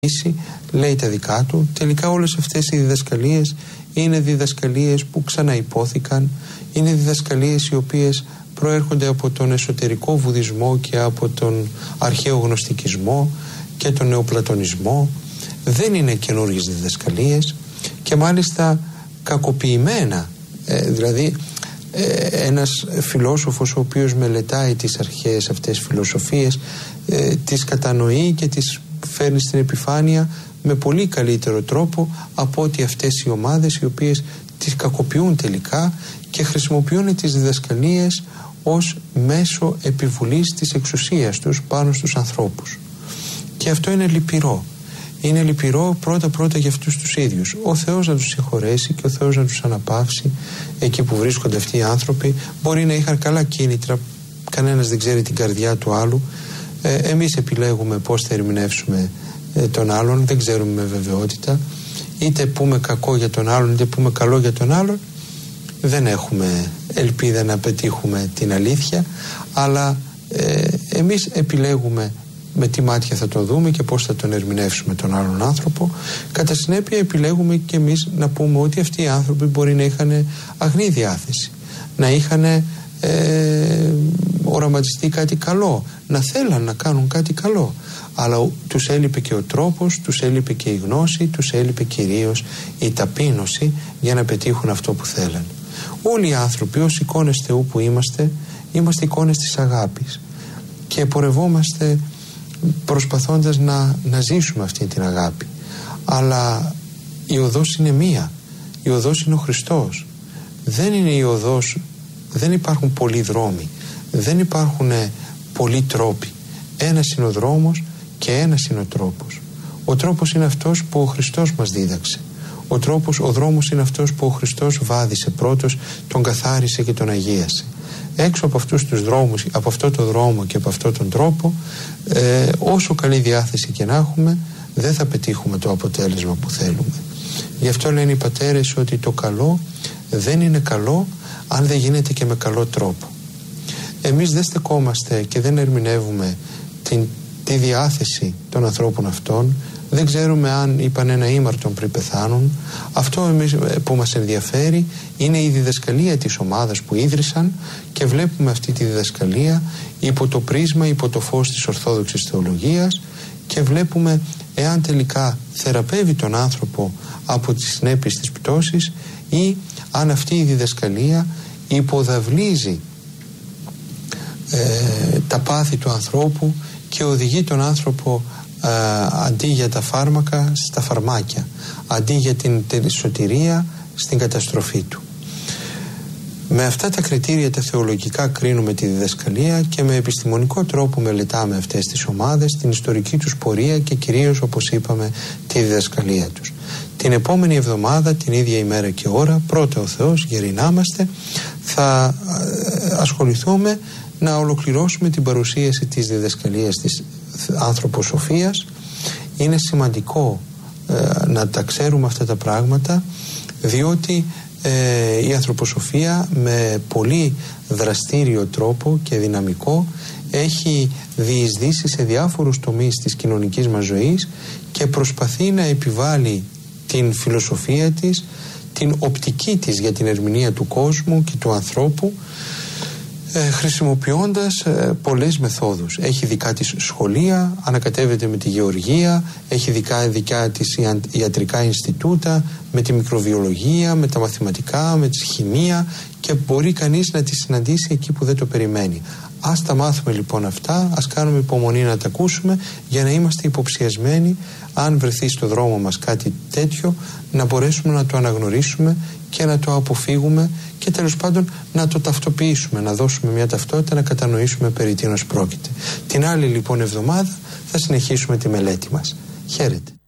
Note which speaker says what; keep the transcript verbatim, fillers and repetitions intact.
Speaker 1: λέει τα δικά του. Τελικά όλες αυτές οι διδασκαλίες είναι διδασκαλίες που ξαναϋπόθηκαν, είναι διδασκαλίες οι οποίες προέρχονται από τον εσωτερικό βουδισμό και από τον αρχαίο γνωστικισμό και τον νεοπλατωνισμό. Δεν είναι καινούργιες διδασκαλίες και μάλιστα κακοποιημένα. Ε, δηλαδή ε, ένας φιλόσοφος ο οποίος μελετάει τις αρχαίες αυτές φιλοσοφίες ε, τις κατανοεί και τις φέρνει στην επιφάνεια με πολύ καλύτερο τρόπο από ότι αυτές οι ομάδες οι οποίες τις κακοποιούν τελικά και χρησιμοποιούν τις διδασκαλίες ως μέσο επιβολής της εξουσίας τους πάνω στους ανθρώπους. Και αυτό είναι λυπηρό. Είναι λυπηρό πρώτα πρώτα για αυτούς τους ίδιους. Ο Θεός να τους συγχωρέσει και ο Θεός να τους αναπαύσει εκεί που βρίσκονται αυτοί οι άνθρωποι. Μπορεί να είχαν καλά κίνητρα, κανένας δεν ξέρει την καρδιά του άλλου. Ε, εμείς επιλέγουμε πώς θα ερμηνεύσουμε ε, τον άλλον, δεν ξέρουμε με βεβαιότητα. Είτε πούμε κακό για τον άλλον είτε πούμε καλό για τον άλλον, δεν έχουμε ελπίδα να πετύχουμε την αλήθεια, αλλά ε, εμείς επιλέγουμε με τι μάτια θα το δούμε και πώς θα τον ερμηνεύσουμε τον άλλον άνθρωπο. Κατά συνέπεια επιλέγουμε και εμείς να πούμε ότι αυτοί οι άνθρωποι μπορεί να είχαν αγνή διάθεση, να είχαν ε, οραματιστεί κάτι καλό, να θέλαν να κάνουν κάτι καλό, αλλά τους έλειπε και ο τρόπος, τους έλειπε και η γνώση, τους έλειπε κυρίως η ταπείνωση για να πετύχουν αυτό που θέλαν. Όλοι οι άνθρωποι ως εικόνες Θεού που είμαστε, είμαστε εικόνες της αγάπης και πορευόμαστε προσπαθώντας να, να ζήσουμε αυτή την αγάπη, αλλά η οδός είναι μία, η οδός είναι ο Χριστός. Δεν είναι η οδός, δεν υπάρχουν πολλοί δρόμοι, δεν υπάρχουν πολλοί τρόποι. Ένας είναι ο δρόμος και ένας είναι ο τρόπος. Ο τρόπος είναι αυτός που ο Χριστός μας δίδαξε. Ο τρόπος, ο δρόμος είναι αυτός που ο Χριστός βάδισε πρώτος, τον καθάρισε και τον αγίασε. Έξω από αυτούς τους δρόμους, από αυτό το δρόμο και από αυτόν τον τρόπο, ε, όσο καλή διάθεση και να έχουμε, δεν θα πετύχουμε το αποτέλεσμα που θέλουμε. Γι' αυτό λένε οι πατέρες ότι το καλό δεν είναι καλό αν δεν γίνεται και με καλό τρόπο. Εμείς δεν στεκόμαστε και δεν ερμηνεύουμε την, τη διάθεση των ανθρώπων αυτών. Δεν ξέρουμε αν είπαν ένα ήμαρτον πριν πεθάνουν. Αυτό εμείς, που μας ενδιαφέρει είναι η διδασκαλία της ομάδας που ίδρυσαν και βλέπουμε αυτή τη διδασκαλία υπό το πρίσμα, υπό το φως της Ορθόδοξης Θεολογίας και βλέπουμε εάν τελικά θεραπεύει τον άνθρωπο από τις συνέπειες της πτώσης ή αν αυτή η διδασκαλία υποδαβλίζει ε, τα πάθη του ανθρώπου και οδηγεί τον άνθρωπο Uh, αντί για τα φάρμακα στα φαρμάκια, αντί για την, την σωτηρία στην καταστροφή του. Με αυτά τα κριτήρια τα θεολογικά κρίνουμε τη διδασκαλία και με επιστημονικό τρόπο μελετάμε αυτές τις ομάδες, την ιστορική τους πορεία και κυρίως, όπως είπαμε, τη διδασκαλία τους. Την επόμενη εβδομάδα, την ίδια ημέρα και ώρα, πρώτα ο Θεός, γερινάμαστε, θα ασχοληθούμε να ολοκληρώσουμε την παρουσίαση της διδασκαλίας της ανθρωποσοφίας. Είναι σημαντικό ε, να τα ξέρουμε αυτά τα πράγματα, διότι ε, η ανθρωποσοφία με πολύ δραστήριο τρόπο και δυναμικό έχει διεισδύσει σε διάφορους τομείς της κοινωνικής μας ζωής και προσπαθεί να επιβάλλει την φιλοσοφία της, την οπτική της για την ερμηνεία του κόσμου και του ανθρώπου, Ε, χρησιμοποιώντας ε, πολλές μεθόδους. Έχει δικά της σχολεία, ανακατεύεται με τη γεωργία, έχει δικά, δικά της ιατρικά Ινστιτούτα, με τη μικροβιολογία, με τα μαθηματικά, με τη χημεία και μπορεί κανείς να τη συναντήσει εκεί που δεν το περιμένει. Ας τα μάθουμε λοιπόν αυτά, ας κάνουμε υπομονή να τα ακούσουμε για να είμαστε υποψιασμένοι αν βρεθεί στο δρόμο μας κάτι τέτοιο να μπορέσουμε να το αναγνωρίσουμε και να το αποφύγουμε και τέλος πάντων να το ταυτοποιήσουμε, να δώσουμε μια ταυτότητα, να κατανοήσουμε περί τίνος πρόκειται. Την άλλη λοιπόν εβδομάδα θα συνεχίσουμε τη μελέτη μας. Χαίρετε.